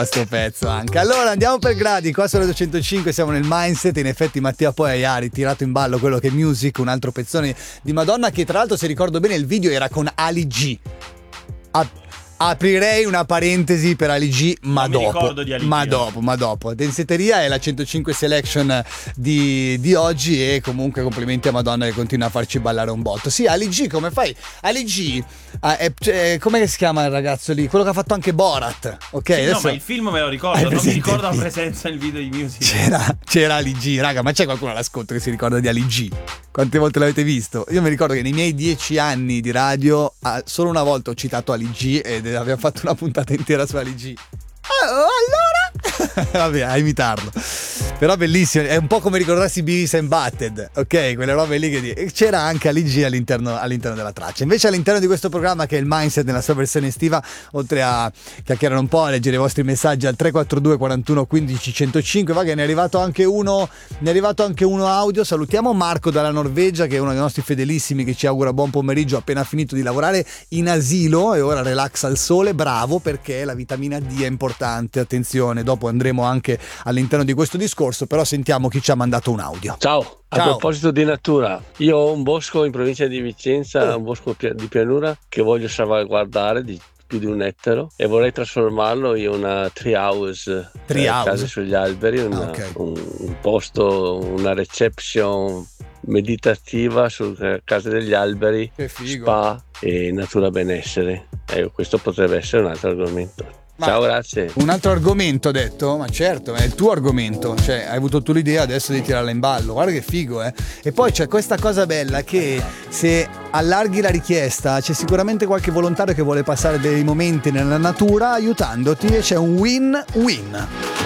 Sto pezzo anche. Allora andiamo per gradi, qua sono 205, siamo nel mindset. In effetti Mattia poi ha ritirato in ballo quello che è Music, un altro pezzone di Madonna, che tra l'altro, se ricordo bene, il video era con Ali G. Aprirei una parentesi per Ali G, ma dopo. Ma dopo. Densetteria è la 105 selection di oggi, e comunque complimenti a Madonna che continua a farci ballare un botto. Sì, Ali G, come fai? Ali G, come si chiama il ragazzo lì? Quello che ha fatto anche Borat, ok? Sì, adesso... no, ma il film me lo ricordo, non mi ricordo la presenza nel video di Music. C'era Ali G, raga, ma c'è qualcuno all'ascolto che si ricorda di Ali G? Quante volte l'avete visto? Io mi ricordo che nei miei 10 anni di radio solo una volta ho citato Ali G ed abbiamo fatto una puntata intera su Ali G. Allora vabbè, a imitarlo. Però bellissimo, è un po' come ricordarsi Beavis and Butthead, ok? Quelle robe lì che c'era anche Ali G all'interno della traccia. Invece all'interno di questo programma, che è il Mindset nella sua versione estiva, oltre a chiacchierare un po', a leggere i vostri messaggi al 342 41 15 105, va che ne è arrivato anche uno audio. Salutiamo Marco dalla Norvegia, che è uno dei nostri fedelissimi, che ci augura buon pomeriggio, appena finito di lavorare in asilo e ora relax al sole. Bravo, perché la vitamina D è importante, attenzione, dopo andremo anche all'interno di questo discorso, però sentiamo chi ci ha mandato un audio. Ciao. A proposito di natura, io ho un bosco in provincia di Vicenza, un bosco di pianura che voglio salvaguardare di più di un ettaro, e vorrei trasformarlo in una tree house. Casa sugli alberi, un posto, una reception meditativa su casa degli alberi, spa e natura benessere. Questo potrebbe essere un altro argomento. Ciao, grazie. Un altro argomento, ha detto? Ma certo, è il tuo argomento, cioè hai avuto tu l'idea adesso di tirarla in ballo, guarda che figo, eh. E poi c'è questa cosa bella, che se allarghi la richiesta c'è sicuramente qualche volontario che vuole passare dei momenti nella natura aiutandoti, e c'è un win-win.